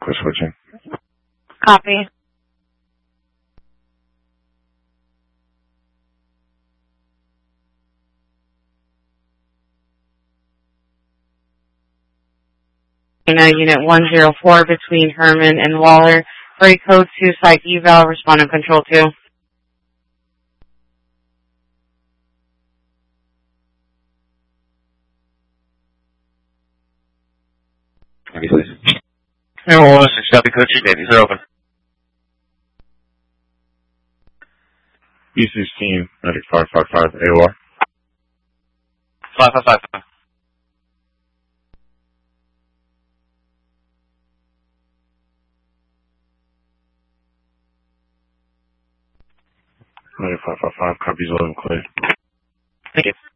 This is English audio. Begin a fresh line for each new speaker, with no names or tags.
Quit switching.
Copy. Unit 104 between Herman and Waller. Break code 2, site eval, respond on control 2.
Copy, please.
And 116, copy code 2, babies are open.
B16, medic 555, AOR.
555.
Medic 555, copies 11 clear.
Thank you.